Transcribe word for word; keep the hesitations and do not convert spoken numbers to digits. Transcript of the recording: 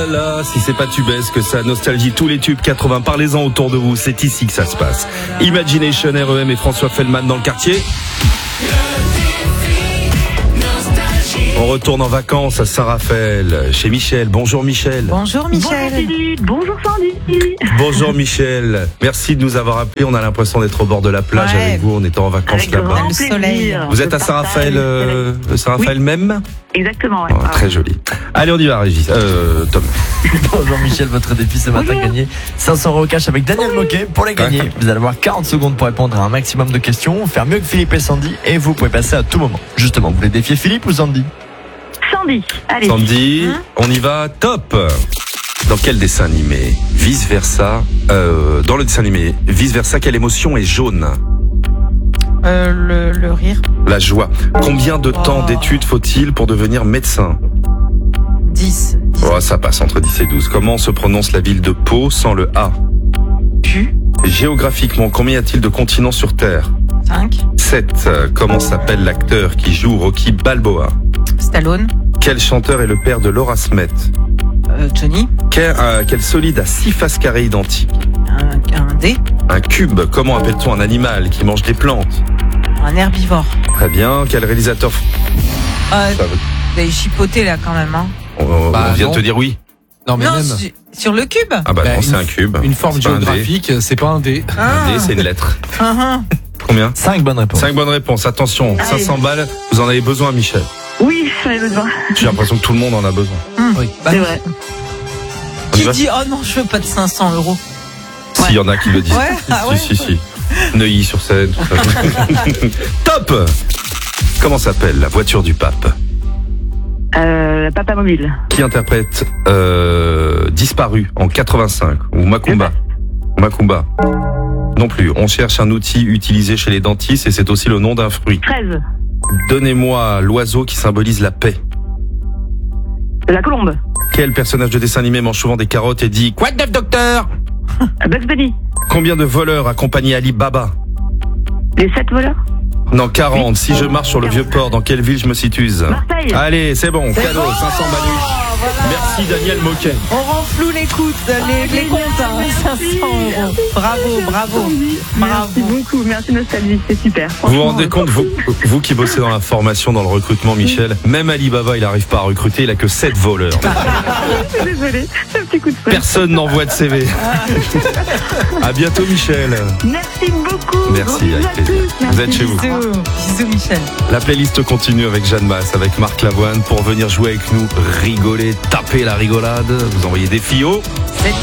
là, si c'est pas tubesque, que ça nostalgie tous les tubes quatre-vingts, parlez-en autour de vous, c'est ici que ça se passe. Imagination, R E M et François Feldman dans le quartier. On retourne en vacances à Saint-Raphaël, chez Michel. Bonjour Michel. Bonjour Michel. Bonjour Philippe, bonjour Sandy. Bonjour Michel. Merci de nous avoir appelés. On a l'impression d'être au bord de la plage Ouais. avec vous. On était en vacances Avec là-bas. grand Le soleil. plaisir. Vous Je êtes à Saint-Raphaël, partage euh, le Saint-Raphaël Oui. même. Exactement, ouais. Oh, très joli. Allez, on y va, Régis. Euh, Tom. Bonjour Michel, votre défi ce matin, Bonjour. gagner cinq cents euros cash avec Daniel Moquet. Pour les gagner, vous allez avoir quarante secondes pour répondre à un maximum de questions, faire mieux que Philippe et Sandy, et vous pouvez passer à tout moment. Justement, vous voulez défier Philippe ou Sandy? Sandy, allez. Sandy, on y va, top. Dans quel dessin animé, vice versa, euh, dans le dessin animé, vice versa, quelle émotion est jaune? Euh, le, le rire. La joie. Combien de temps Oh. d'études faut-il pour devenir médecin? dix. dix. Oh, ça passe entre dix et douze. Comment se prononce la ville de Pau sans le A? Pu. Géographiquement, combien y a-t-il de continents sur Terre? cinq. sept. Comment s'appelle l'acteur qui joue Rocky Balboa? Stallone. Quel chanteur est le père de Laura Smet? Euh, Johnny. Quel, euh, quel solide a six faces carrées identiques? Un, un dé. Un cube. Comment appelle-t-on un animal qui mange des plantes? Un herbivore. Très bien. Quel réalisateur? Euh, Ça veut- vous avez chipoté là quand même, hein. On, Bah, on vient non. de te dire oui. Non, mais non, même. su- sur le cube. Ah bah, Bah, non, c'est une- un cube. Une forme C'est pas un dé. géographique, c'est pas un dé. Un dé, c'est une lettre. Ah, ah. Combien? cinq bonnes réponses. cinq bonnes réponses. Attention, Allez. cinq cents balles. Vous en avez besoin, Michel. Oui, j'en ai besoin. J'ai l'impression que tout le monde en a besoin. Oui. Bah, C'est vrai. On y qui va dit oh non, je veux pas de cinq cents euros. S'il y en a qui le disent. Ouais, ah ouais. Si, si, si. Neuilly-sur-Seine, tout ça. Top! Comment s'appelle la voiture du pape? Euh, Papa Mobile. Qui interprète euh, Disparu en quatre-vingt-cinq ou Macumba? Macumba. Non plus. On cherche un outil utilisé chez les dentistes et c'est aussi le nom d'un fruit. treize. Donnez-moi l'oiseau qui symbolise la paix. La Colombe. Quel personnage de dessin animé mange souvent des carottes et dit « Quoi de neuf, docteur ?» Bugs Bunny. Combien de voleurs accompagnaient Ali Baba? Les sept voleurs. Non, quarante. Si je marche sur le vieux port, dans quelle ville je me situe? Marseille. Allez, c'est bon, C'est cadeau, bon, cinq cents balles. voilà. Merci Daniel Moquet. On renfloue les coûts, les, les comptes, hein, cinq cents euros. Bravo, bravo. Merci Bravo. beaucoup, merci Nostalgie, c'est super. Vous vous rendez compte, vous, vous qui bossez dans la formation, dans le recrutement, Michel, même Alibaba, il n'arrive pas à recruter, il a que sept voleurs. Je suis désolée, un petit coup de feu. Personne n'envoie de C V. À bientôt, Michel. Merci beaucoup. Merci, Gros bisous avec à plaisir. tous. Vous êtes chez vous. Bisous. Bisous Michel. La playlist continue avec Jeanne Masse, avec Marc Lavoine, pour venir jouer avec nous, rigoler, taper la rigolade. Vous envoyez des filles au